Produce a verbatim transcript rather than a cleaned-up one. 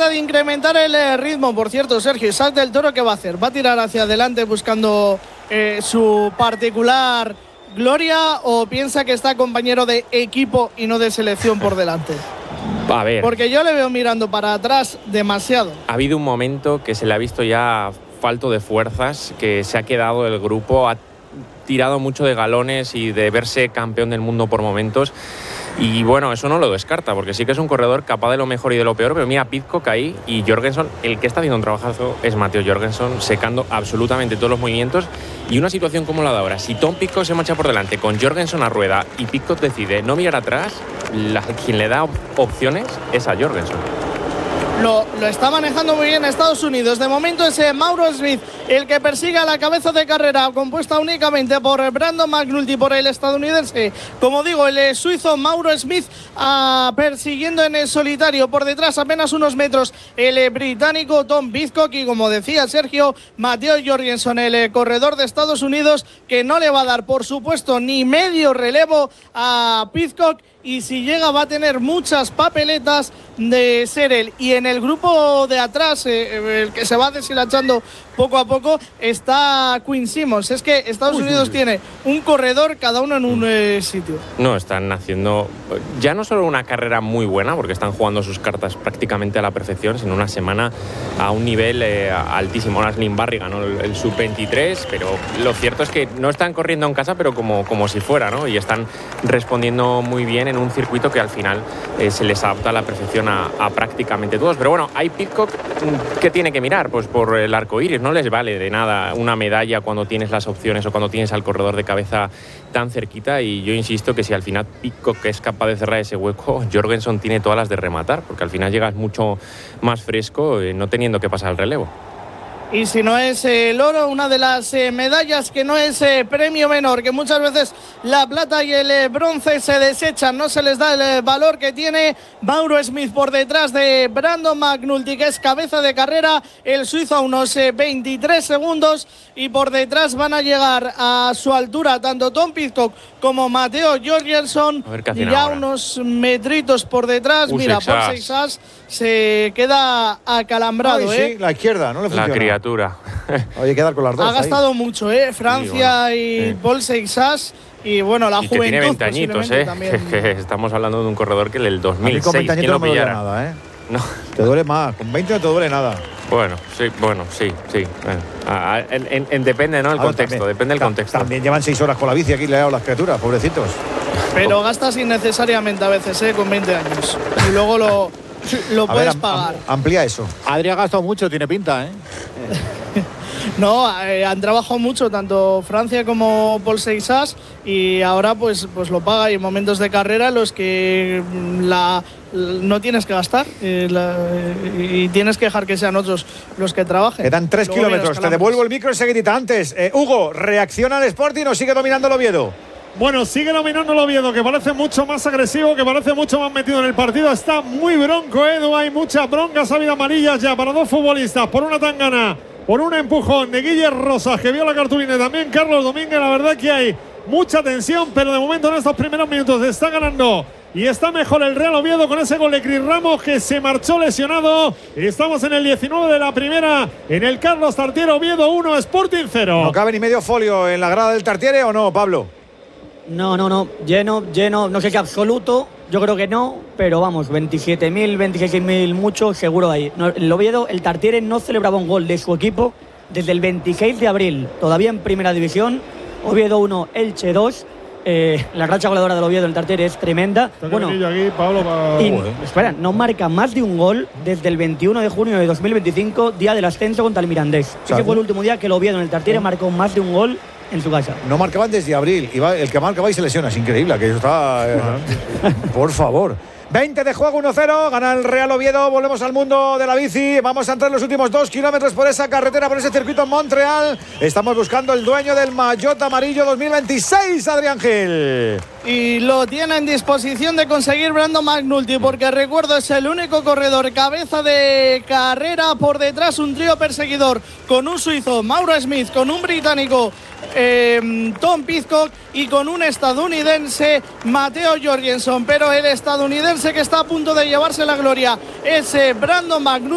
trata de incrementar el eh, ritmo. Por cierto, Sergio, Isaac del Toro, ¿qué va a hacer? ¿Va a tirar hacia adelante buscando eh, su particular gloria o piensa que está compañero de equipo y no de selección por delante? A ver. Porque yo le veo mirando para atrás demasiado. Ha habido un momento que se le ha visto ya falto de fuerzas, que se ha quedado el grupo, ha tirado mucho de galones y de verse campeón del mundo por momentos. Y bueno, eso no lo descarta, porque sí que es un corredor capaz de lo mejor y de lo peor, pero mira, Pidcock ahí y Jorgensen, el que está haciendo un trabajazo es Matteo Jorgensen, secando absolutamente todos los movimientos. Y una situación como la de ahora, si Tom Pidcock se marcha por delante con Jorgensen a rueda y Pidcock decide no mirar atrás, la, quien le da op opciones es a Jorgensen. Lo, lo está manejando muy bien Estados Unidos. De momento es eh, Mauro Smith el que persigue a la cabeza de carrera, compuesta únicamente por Brandon McNulty, por el estadounidense. Como digo, el eh, suizo Mauro Smith ah, persiguiendo en el solitario. Por detrás, apenas unos metros, el eh, británico Tom Pidcock. Y como decía Sergio, Matteo Jorgensen, el eh, corredor de Estados Unidos, que no le va a dar, por supuesto, ni medio relevo a Pidcock. Y si llega va a tener muchas papeletas de ser él. Y en el grupo de atrás, eh, el que se va deshilachando poco a poco, está Quinn Simmons. Es que Estados Uy, Unidos uy, uy. tiene un corredor cada uno en un eh, sitio. No, están haciendo ya no solo una carrera muy buena, porque están jugando sus cartas prácticamente a la perfección, sino una semana a un nivel eh, altísimo. Aslin Barry ganó el, el sub veintitrés, pero lo cierto es que no están corriendo en casa, pero como, como si fuera, ¿no? Y están respondiendo muy bien en un circuito que al final eh, se les adapta a la perfección a, a prácticamente todos. Pero bueno, hay Pidcock que tiene que mirar pues por el arco iris. No les vale de nada una medalla cuando tienes las opciones o cuando tienes al corredor de cabeza tan cerquita. Y yo insisto que si al final Pidcock es capaz de cerrar ese hueco, Jorgensen tiene todas las de rematar, porque al final llegas mucho más fresco eh, no teniendo que pasar el relevo. Y si no es eh, el oro, una de las eh, medallas que no es eh, premio menor, que muchas veces la plata y el eh, bronce se desechan, no se les da el eh, valor que tiene. Mauro Smith por detrás de Brandon McNulty, que es cabeza de carrera, el suizo a unos eh, veintitrés segundos, y por detrás van a llegar a su altura tanto Tom Pidcock como Matteo Jorgensen, y ya ahora. unos metritos por detrás. Uh, Mira, Seixas. por Seixas se queda acalambrado. Ay, ¿eh? sí, la izquierda, no le funciona. La criatura. Oye, hay que dar con las dos. Ha ahí. gastado mucho, ¿eh? Francia Sí, bueno, y sí. Paul Seixas. Y bueno, la Y que juventud tiene veinte añitos, ¿eh? también. Que estamos hablando de un corredor que en el dos A mí mil con seis, veinte ¿quién añitos lo no me duele pillara? nada, ¿eh? No. Te duele más. Con veinte no te duele nada. Bueno, sí, bueno, sí, sí. Bueno, a- a- en, en- en depende, ¿no? El Ahora contexto, también, depende del ta- contexto. También llevan seis horas con la bici aquí leados las criaturas, pobrecitos. Pero gastas innecesariamente a veces, ¿eh? Con veinte años. Y luego lo, lo A puedes ver, am- pagar. am- amplía eso. Adri ha gastado mucho, tiene pinta, ¿eh? No, eh, han trabajado mucho tanto Francia como Paul Seixas, y ahora pues, pues lo paga. Y en momentos de carrera en los que mm, la, no tienes que gastar eh, la, y tienes que dejar que sean otros los que trabajen. Quedan tres Luego vienen kilómetros. los Te devuelvo el micro enseguidita. Antes, eh, Hugo, ¿reacciona al Sporting o sigue dominando el Oviedo? Bueno, sigue dominando el Oviedo, que parece mucho más agresivo, que parece mucho más metido en el partido. Está muy bronco, Edu. Hay muchas broncas, ha habido amarillas ya para dos futbolistas. Por una tangana, por un empujón de Guille Rosas, que vio la cartulina, y también Carlos Domínguez. La verdad que hay mucha tensión, pero de momento en estos primeros minutos está ganando y está mejor el Real Oviedo con ese gol de Cris Ramos, que se marchó lesionado. Estamos en el diecinueve de la primera, en el Carlos Tartiere. Oviedo uno, Sporting cero. ¿No cabe ni medio folio en la grada del Tartiere o no, Pablo? No, no, no, lleno, lleno, no sé si absoluto, yo creo que no, pero vamos, veintisiete mil, veintiséis mil, mucho, seguro ahí. No, el Oviedo, el Tartiere no celebraba un gol de su equipo desde el veintiséis de abril, todavía en Primera División. Oviedo uno, Elche dos. Eh, la racha goleadora del Oviedo, el Tartiere, es tremenda. Bueno, aquí, Pablo, para... y, espera, no marca más de un gol desde el veintiuno de junio de dos mil veinticinco, día del ascenso contra el Mirandés. Ese fue el último día que el Oviedo en el Tartiere marcó más de un gol en su casa. No marcaban desde abril. Y va, el que marca va y se lesiona. Es increíble. Que eso está. Eh, por favor. veinte de juego, uno cero. Gana el Real Oviedo. Volvemos al mundo de la bici. Vamos a entrar en los últimos dos kilómetros por esa carretera, por ese circuito en Montreal. Estamos buscando el dueño del maillot amarillo dos mil veintiséis, Adrián Gil. Y lo tiene en disposición de conseguir Brandon McNulty, porque recuerdo, es el único corredor cabeza de carrera. Por detrás un trío perseguidor con un suizo, Mauro Smith, con un británico, eh, Tom Pidcock, y con un estadounidense, Matteo Jorgensen. Pero el estadounidense que está a punto de llevarse la gloria es eh, Brandon McNulty.